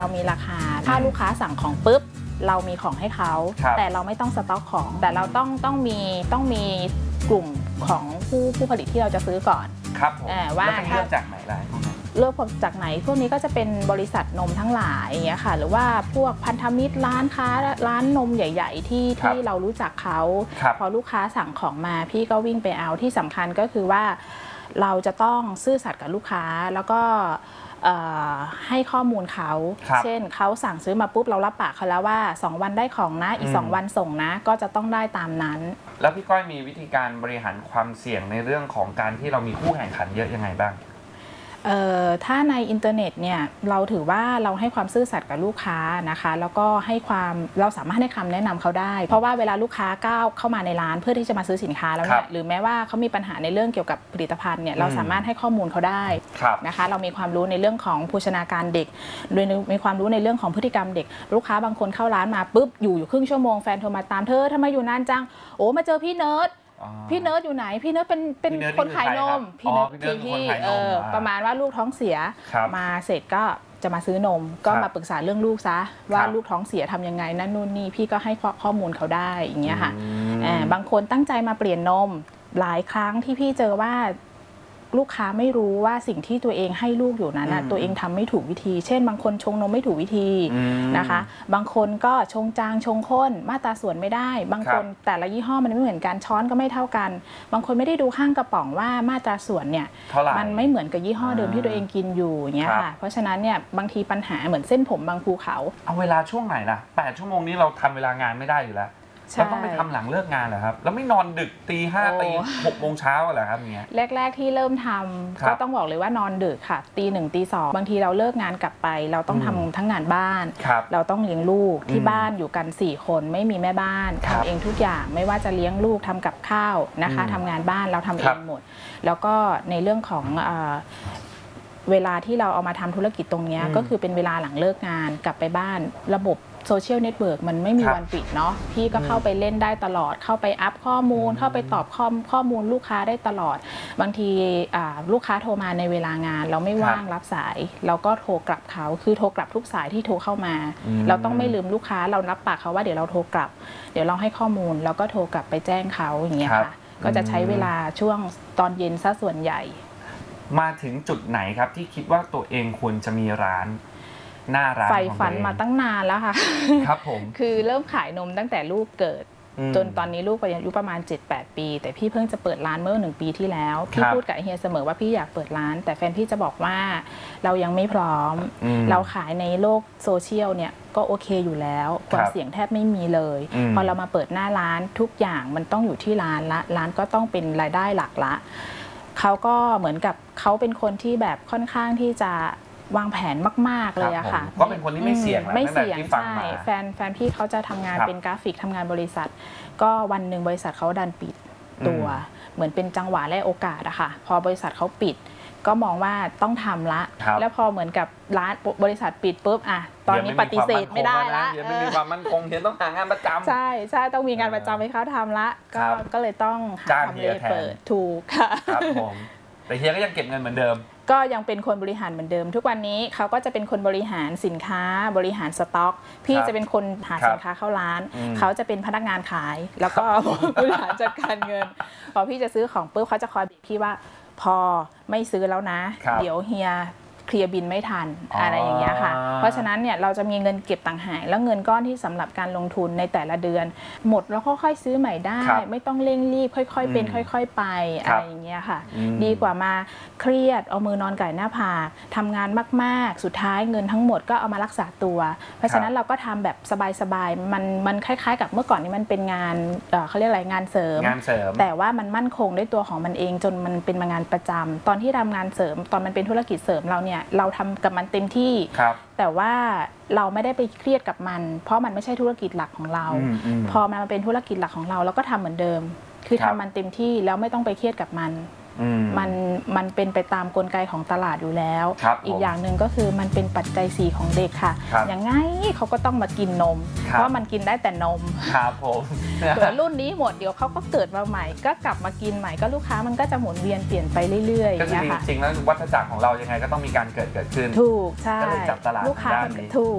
เรามีราคาถ้าลูกค้าสั่งของปุ๊บเรามีของให้เขาแต่เราไม่ต้องสต็อกของแต่เราต้องมีกลุ่มของผู้ผลิตที่เราจะซื้อก่อนครับว่าเลือกจากไหนล่ะเลือกจากไหนพวกนี้ก็จะเป็นบริษัทนมทั้งหลายอย่างเงี้ยค่ะหรือว่าพวกพันธมิตรร้านค้าร้านนมใหญ่ๆที่เรารู้จักเขาพอลูกค้าสั่งของมาพี่ก็วิ่งไปเอาที่สำคัญก็คือว่าเราจะต้องซื่อสัตย์กับลูกค้าแล้วก็ให้ข้อมูลเขาเช่นเขาสั่งซื้อมาปุ๊บเรารับปากเขาแล้วว่า2วันได้ของนะอีก2วันส่งนะก็จะต้องได้ตามนั้นแล้วพี่ก้อยมีวิธีการบริหารความเสี่ยงในเรื่องของการที่เรามีคู่แข่งขันเยอะยังไงบ้างถ้าในอินเทอร์เน็ตเนี่ยเราถือว่าเราให้ความซื่อสัตย์กับลูกค้านะคะแล้วก็เราสามารถให้คำแนะนำเขาได้เพราะว่าเวลาลูกค้าก้าวเข้ามาในร้านเพื่อที่จะมาซื้อสินค้าแล้วเนี่ยหรือแม้ว่าเขามีปัญหาในเรื่องเกี่ยวกับผลิตภัณฑ์เนี่ยเราสามารถให้ข้อมูลเขาได้นะคะเรามีความรู้ในเรื่องของโภชนาการเด็กโดยมีความรู้ในเรื่องของพฤติกรรมเด็กลูกค้าบางคนเข้าร้านมาปุ๊บอยู่ครึ่งชั่วโมงแฟนโทรมาตามเธอทำไมอยู่นานจังโอ้มาเจอพี่เนิร์ดอยู่ไหนพี่เนิร์ดเป็นคนขายนมพี่เนิร์ดคือพี่ประมาณว่าลูกท้องเสียมาเสร็จก็จะมาซื้อนมก็มาปรึกษาเรื่องลูกซะว่าลูกท้องเสียทำยังไงนั่นนู่นนี่พี่ก็ให้ข้อมูลเขาได้อย่างเงี้ยค่ะบางคนตั้งใจมาเปลี่ยนนมหลายครั้งที่พี่เจอว่าลูกค้าไม่รู้ว่าสิ่งที่ตัวเองให้ลูกอยู่นั้นตัวเองทำไม่ถูกวิธีเช่นบางคนชงนมไม่ถูกวิธีนะคะบางคนก็ชงจางชงข้นมาตราส่วนไม่ได้บางคนแต่ละยี่ห้อมันไม่เหมือนกันช้อนก็ไม่เท่ากันบางคนไม่ได้ดูข้างกระป๋องว่ามาตราส่วนเนี่ยมันไม่เหมือนกับยี่ห้อเดิมที่ตัวเองกินอยู่อย่างเงี้ยค่ะเพราะฉะนั้นเนี่ยบางทีปัญหาเหมือนเส้นผมบางภูเขาเอาเวลาช่วงไหนล่ะ8 ชั่วโมงนี้เราทำเวลางานไม่ได้อยู่แล้วเราต้องไปทำหลังเลิกงานเหรอครับแล้วไม่นอนดึกตี 5ตี 6 โมงเช้าเหรอครับเนี้ยแรกๆที่เริ่มทำก็ต้องบอกเลยว่านอนดึกค่ะตี 1ตี 2บางทีเราเลิกงานกลับไปเราต้องทำทั้งงานบ้านเราต้องเลี้ยงลูกที่บ้านอยู่กัน4คนไม่มีแม่บ้านทำเองทุกอย่างไม่ว่าจะเลี้ยงลูกทำกับข้าวนะคะทำงานบ้านเราทำเองหมดแล้วก็ในเรื่องของเวลาที่เราเอามาทำธุรกิจตรงนี้ก็คือเป็นเวลาหลังเลิกงานกลับไปบ้านระบบโซเชียลเน็ตเวิร์กมันไม่มีวันปิดเนาะพี่ก็เข้าไปเล่นได้ตลอดเข้าไปอัพข้อมูลเข้าไปตอบข้อมูลลูกค้าได้ตลอดบางทีลูกค้าโทรมาในเวลางานเราไม่ว่างรับสายเราก็โทรกลับเขาคือโทรกลับทุกสายที่โทรเข้ามาเราต้องไม่ลืมลูกค้าเรารับปากเขาว่าเดี๋ยวเราโทรกลับเดี๋ยวเราให้ข้อมูลแล้วก็โทรกลับไปแจ้งเขาอย่างเงี้ยค่ะก็จะใช้เวลาช่วงตอนเย็นซะส่วนใหญ่มาถึงจุดไหนครับที่คิดว่าตัวเองควรจะมีร้านหน้าร้านใฝ่ฝันมาตั้งนานแล้วค่ะครับผมคือเริ่มขายนมตั้งแต่ลูกเกิดจนตอนนี้ลูกอายุประมาณ 7-8 ปีแต่พี่เพิ่งจะเปิดร้านเมื่อ1 ปีที่แล้วพี่พูดกับเฮียเสมอว่าพี่อยากเปิดร้านแต่แฟนพี่จะบอกว่าเรายังไม่พร้อมเราขายในโลกโซเชียลเนี่ยก็โอเคอยู่แล้วความเสี่ยงแทบไม่มีเลยพอเรามาเปิดหน้าร้านทุกอย่างมันต้องอยู่ที่ร้านละร้านก็ต้องเป็นรายได้หลักละเขาก็เหมือนกับเขาเป็นคนที่แบบค่อนข้างที่จะวางแผนมากๆเลยอะค่ะก็เป็นคนที่ไม่เสี่ยงไม่เสี่ยงใช่แฟนพี่เขาจะทำงานเป็นกราฟิกทำงานบริษัทก็วันหนึ่งบริษัทเขาดันปิดตัวเหมือนเป็นจังหวะและโอกาสอะค่ะพอบริษัทเขาปิดก็มองว่าต้องทำละแล้วพอเหมือนกับร้านบริษัทปิดปุ๊บอะตอนนี้ปฏิเสธไม่ได้ละยังไม่มีความมั่นคงเฮียต้องหางานประจำใช่ต้องมีงานประจำให้เขาทำละก็เลยต้องหาทำเลเปิดถูกค่ะครับผมแต่เฮียก็ยังเก็บเงินเหมือนเดิมก็ยังเป็นคนบริหารเหมือนเดิมทุกวันนี้เขาก็จะเป็นคนบริหารสินค้าบริหารสต็อกพี่จะเป็นคนหาสินค้าเข้าร้านเขาจะเป็นพนักงานขายแล้วก็บริหารจัดการเงินพอพี่จะซื้อของปุ๊บเขาจะคอยบอกพี่ว่าพอไม่ซื้อแล้วนะเดี๋ยวเฮียเคลียร์บินไม่ทันอะไรอย่างเงี้ยค่ะเพราะฉะนั้นเนี่ยเราจะมีเงินเก็บต่างหากแล้วเงินก้อนที่สำหรับการลงทุนในแต่ละเดือนหมดแล้วค่อยๆซื้อใหม่ได้ไม่ต้องเร่งรีบค่อยๆเป็นค่อยๆไปอะไรอย่างเงี้ยค่ะดีกว่ามาเครียดเอามือนอนไก่หน้าผากทำงานมากๆสุดท้ายเงินทั้งหมดก็เอามารักษาตัวเพราะฉะนั้นเราก็ทำแบบสบายๆมันคล้ายๆกับเมื่อก่อนนี้มันเป็นงานเขาเรียกอะไรงานเสริมแต่ว่ามันมั่นคงด้วยตัวของมันเองจนมันเป็นงานประจำตอนที่ทำงานเสริมตอนมันเป็นธุรกิจเสริมเราเนี่ยเราทำกับมันเต็มที่แต่ว่าเราไม่ได้ไปเครียดกับมันเพราะมันไม่ใช่ธุรกิจหลักของเราพอมันมาเป็นธุรกิจหลักของเราเราก็ทำเหมือนเดิมคือทำมันเต็มที่แล้วไม่ต้องไปเครียดกับมันเป็นไปตามกลไกของตลาดอยู่แล้วอีกอย่างหนึ่งก็คือมันเป็นปัจจัย4ของเด็กค่ะอย่างไงเขาก็ต้องมากินนมเพราะมันกินได้แต่นมครับผมเกิดรุ่นนี้หมดเดี๋ยวเขาก็เกิดมาใหม่ก็กลับมากินใหม่ก็ลูกค้ามันก็จะหมุนเวียนเปลี่ยนไปเรื่อยๆก็คือจริงๆแล้ววัฏจักรของเรายังไงก็ต้องมีการเกิดขึ้นถูกใช่ก็เลยจับตลาดลูกค้าด้านนี้ถูก